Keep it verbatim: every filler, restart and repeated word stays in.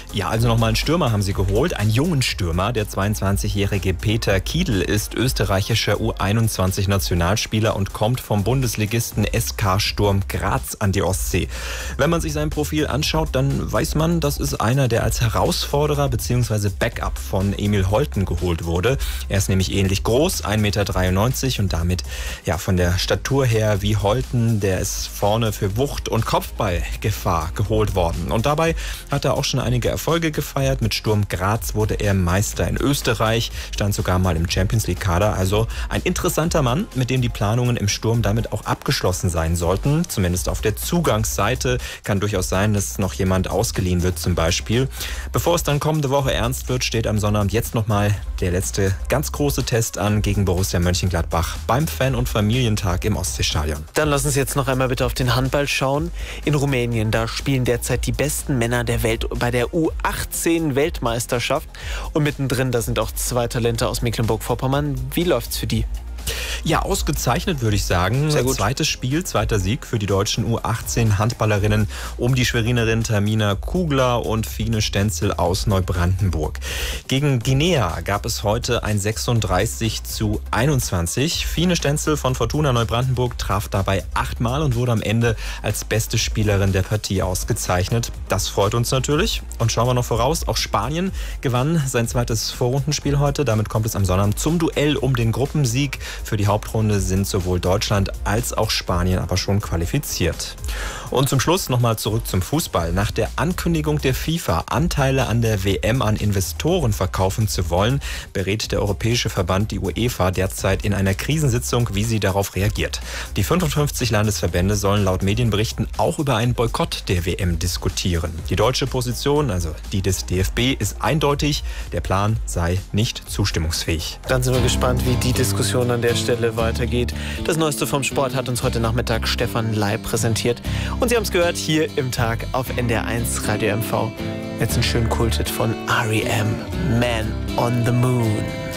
Ja, also nochmal einen Stürmer haben sie geholt, einen jungen Stürmer. Der zweiundzwanzigjährige Peter Kiedl ist österreichischer U einundzwanzig-Nationalspieler und kommt vom Bundesligisten S K Sturm Graz an die Ostsee. Wenn man sich sein Profil anschaut, dann weiß man, das ist einer, der als Herausforderer bzw. Backup von Emil Holten geholt wurde. Er ist nämlich ähnlich groß, ein Meter dreiundneunzig und damit ja von der Statur her wie Holten. Der ist vorne für Wucht und Kopfballgefahr geholt worden. Und dabei hat er auch schon einige Erfolge gefeiert. Mit Sturm Graz wurde er Meister in Österreich, stand sogar mal im Champions League Kader. Also ein interessanter Mann, mit dem die Planungen im Sturm damit auch abgeschlossen sein sollten. Zumindest auf der Zugangsseite kann durchaus sein, dass noch jemand ausgeliehen wird zum Beispiel. Bevor es dann kommende Woche ernst wird, steht am Sonnabend jetzt nochmal der letzte ganz große Test an gegen Borussia Mönchengladbach beim Fan- und Familientag im Ostseestadion. Dann lass uns jetzt noch einmal bitte auf den Handball schauen. In Rumänien, da spielen derzeit die besten Männer der Welt bei der U achtzehn Weltmeisterschaft. Und mittendrin, da sind auch zwei Talente aus Mecklenburg-Vorpommern. Wie läuft's für die? Ja, ausgezeichnet würde ich sagen. Sehr gut. Zweites Spiel, zweiter Sieg für die deutschen U achtzehn Handballerinnen um die Schwerinerin Tamina Kugler und Fine Stenzel aus Neubrandenburg. Gegen Guinea gab es heute ein sechsunddreißig zu einundzwanzig. Fine Stenzel von Fortuna Neubrandenburg traf dabei achtmal und wurde am Ende als beste Spielerin der Partie ausgezeichnet. Das freut uns natürlich. Und schauen wir noch voraus, auch Spanien gewann sein zweites Vorrundenspiel heute. Damit kommt es am Sonnabend zum Duell um den Gruppensieg. Für die Hauptrunde sind sowohl Deutschland als auch Spanien aber schon qualifiziert. Und zum Schluss nochmal zurück zum Fußball. Nach der Ankündigung der FIFA, Anteile an der W M an Investoren verkaufen zu wollen, berät der Europäische Verband, die UEFA, derzeit in einer Krisensitzung, wie sie darauf reagiert. Die fünfundfünfzig Landesverbände sollen laut Medienberichten auch über einen Boykott der W M diskutieren. Die deutsche Position, also die des D F B, ist eindeutig. Der Plan sei nicht zustimmungsfähig. Dann sind wir gespannt, wie die Diskussion an der Stelle weitergeht. Das Neueste vom Sport hat uns heute Nachmittag Stefan Lai präsentiert. Und Sie haben es gehört, hier im Tag auf N D R eins Radio M V. Jetzt einen schönen Kulthit von R E M, Man on the Moon.